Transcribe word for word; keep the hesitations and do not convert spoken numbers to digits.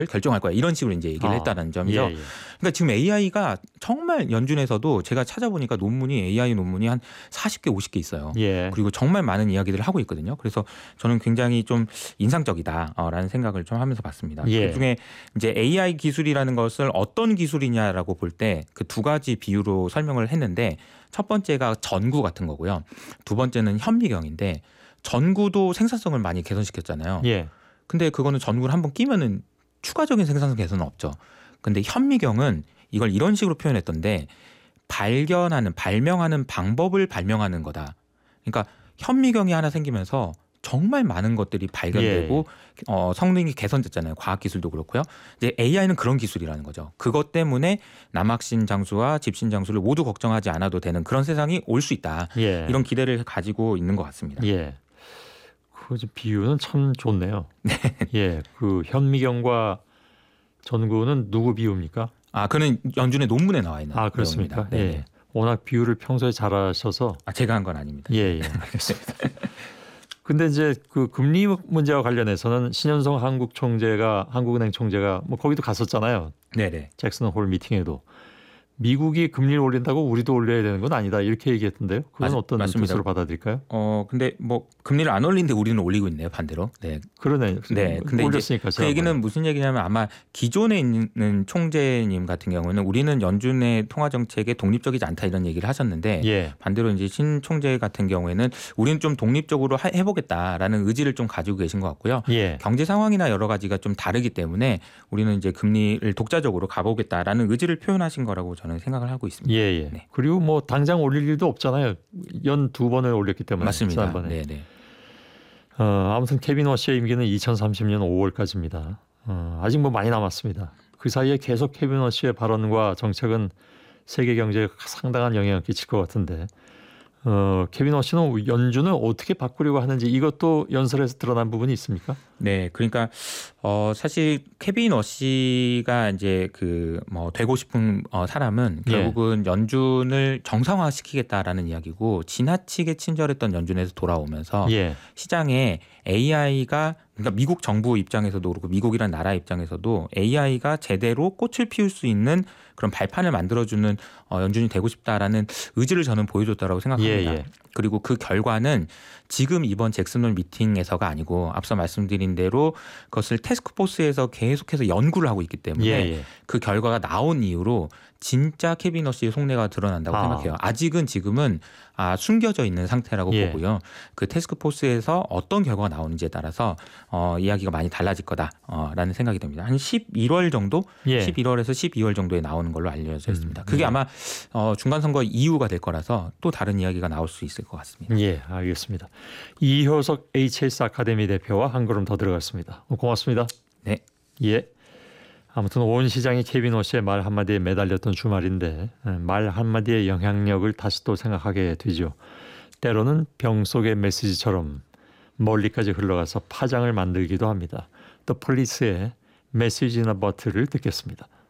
결정할 거야. 이런 식으로 이제 얘기를 아, 했다는 점이죠. 예, 예. 그러니까 지금 에이아이가 정말 연준에서도 제가 찾아보니까 논문이 에이아이 논문이 한 사십 개, 오십 개 있어요. 예. 그리고 정말 많은 이야기들을 하고 있거든요. 그래서 저는 굉장히 좀 인상적이다라는 생각을 좀 하면서 봤습니다. 예. 그중에 이제 에이아이 기술이라는 것을 어떤 기술이냐라고 볼 때 그 두 가지 비유로 설명을 했는데 첫 번째가 전구 같은 거고요. 두 번째는 현미경인데 전구도 생산성을 많이 개선시켰잖아요. 예. 근데 그거는 전구를 한번 끼면은 추가적인 생산성 개선은 없죠. 근데 현미경은 이걸 이런 식으로 표현했던데 발견하는 발명하는 방법을 발명하는 거다. 그러니까 현미경이 하나 생기면서 정말 많은 것들이 발견되고 예. 어, 성능이 개선됐잖아요. 과학기술도 그렇고요. 이제 에이아이는 그런 기술이라는 거죠. 그것 때문에 남학신 장수와 집신 장수를 모두 걱정하지 않아도 되는 그런 세상이 올 수 있다. 예. 이런 기대를 가지고 있는 것 같습니다. 예. 그 비유는 참 좋네요. 네. 예. 그 현미경과 전구는 누구 비유입니까? 아, 그는 연준의 논문에 나와 있는. 아, 그렇습니까? 네. 예. 워낙 비유를 평소에 잘하셔서. 아, 제가 한 건 아닙니다. 예, 예. 알겠습니다. 근데 이제 그 금리 문제와 관련해서는 신현성 한국 총재가 한국은행 총재가 뭐 거기도 갔었잖아요. 네네. 잭슨 홀 미팅에도. 미국이 금리를 올린다고 우리도 올려야 되는 건 아니다 이렇게 얘기했던데요. 그건 맞, 어떤 맞습니다. 뜻으로 받아들일까요? 어 근데 뭐 금리를 안 올리는데 우리는 올리고 있네요, 반대로. 네. 그러네. 네. 근데 올렸으니까 그 얘기는 무슨 얘기냐면 아마 기존에 있는 총재님 같은 경우는 우리는 연준의 통화 정책에 독립적이지 않다 이런 얘기를 하셨는데 예. 반대로 이제 신 총재 같은 경우에는 우리는 좀 독립적으로 하, 해보겠다라는 의지를 좀 가지고 계신 것 같고요. 예. 경제 상황이나 여러 가지가 좀 다르기 때문에 우리는 이제 금리를 독자적으로 가보겠다라는 의지를 표현하신 거라고 저는 생각을 하고 있습니다. 예, 예. 네. 그리고 뭐 당장 올릴 일도 없잖아요. 연 두 번을 올렸기 때문에. 맞습니다. 지난번에. 네, 네. 어, 아무튼 케빈 워시의 임기는 이천삼십 년 오월까지입니다. 어, 아직 뭐 많이 남았습니다. 그 사이에 계속 케빈 워시의 발언과 정책은 세계 경제에 상당한 영향을 끼칠 것 같은데 어, 케빈 워시는 연준을 어떻게 바꾸려고 하는지 이것도 연설에서 드러난 부분이 있습니까? 네, 그러니까 어 사실 케빈 워시가 이제 그 뭐 되고 싶은 어 사람은 결국은 예. 연준을 정상화시키겠다라는 이야기고 지나치게 친절했던 연준에서 돌아오면서 예. 시장에 에이아이가 그러니까 미국 정부 입장에서도 그렇고 미국이란 나라 입장에서도 에이아이가 제대로 꽃을 피울 수 있는 그런 발판을 만들어주는 어, 연준이 되고 싶다라는 의지를 저는 보여줬다라고 생각합니다. 예, 예. 그리고 그 결과는 지금 이번 잭슨홀 미팅에서가 아니고 앞서 말씀드린 대로 그것을 태스크포스에서 계속해서 연구를 하고 있기 때문에 예, 예. 그 결과가 나온 이후로 진짜 케빈 워시의 속내가 드러난다고 아. 생각해요. 아직은 지금은 아, 숨겨져 있는 상태라고 예. 보고요. 그 태스크포스에서 어떤 결과가 나오는지에 따라서 어, 이야기가 많이 달라질 거다라는 생각이 듭니다. 한 십일월 정도, 예. 십일월에서 십이월 정도에 나오는 걸로 알려져 있습니다. 그게 음. 아마 어, 중간선거 이후가 될 거라서 또 다른 이야기가 나올 수 있을 것 같습니다. 예, 알겠습니다. 이효석 에이치에스 아카데미 대표와 한 걸음 더 들어갔습니다. 고맙습니다. 네. 예. 아무튼 온 시장이 케빈 워시의 말 한마디에 매달렸던 주말인데 말 한마디의 영향력을 다시 또 생각하게 되죠. 때로는 병 속의 메시지처럼 멀리까지 흘러가서 파장을 만들기도 합니다. The Police의 Message in a Bottle를 듣겠습니다.